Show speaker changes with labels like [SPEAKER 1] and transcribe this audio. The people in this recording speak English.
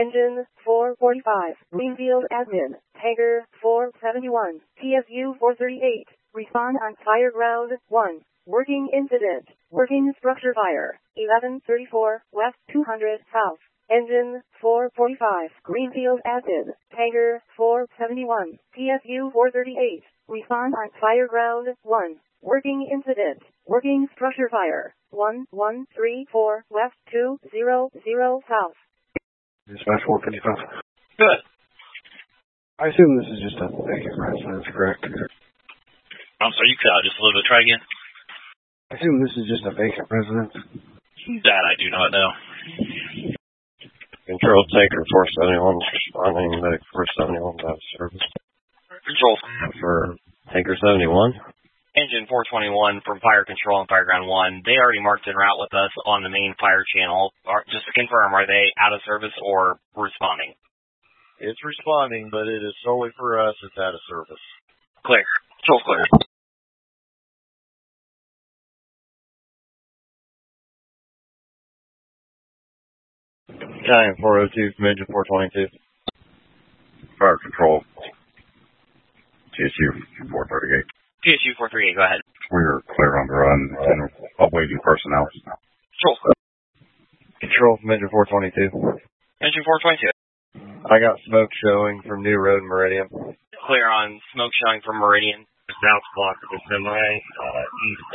[SPEAKER 1] Engine 445. Greenfield Admin. Tanker 471. TSU 438. Respond on fire ground 1. Working incident. Working structure fire. 1134 West 200 South. Engine 445. Greenfield Admin. Tanker 471. TSU 438. Respond on fire ground 1. Working incident. Working structure fire. 1134 West 200 South.
[SPEAKER 2] Dispatch 455.
[SPEAKER 3] Good.
[SPEAKER 2] I assume this is just a vacant residence, correct?
[SPEAKER 3] I'm sorry, you cut out just a little bit. Try again.
[SPEAKER 2] I assume this is just a vacant residence.
[SPEAKER 3] That I do not know.
[SPEAKER 4] Control Tanker 471 responding medic 471 out of service.
[SPEAKER 3] Control.
[SPEAKER 4] For Tanker 71.
[SPEAKER 3] Engine 421 from Fire Control and Fireground 1. They already marked en route with us on the main fire channel. Just to confirm, are they out of service or responding?
[SPEAKER 5] It's responding, but it is solely for us. It's out of service.
[SPEAKER 3] Clear. Control clear.
[SPEAKER 4] Giant 402 from Engine 422.
[SPEAKER 6] Fire Control. TSU 438.
[SPEAKER 3] TSU 438, go ahead.
[SPEAKER 6] We're clear on the run and awaiting personnel.
[SPEAKER 3] Control.
[SPEAKER 4] Control from Engine 422.
[SPEAKER 3] Engine 422.
[SPEAKER 4] I got smoke showing from New Road Meridian.
[SPEAKER 3] Clear on smoke showing from Meridian.
[SPEAKER 4] South block of the semi, east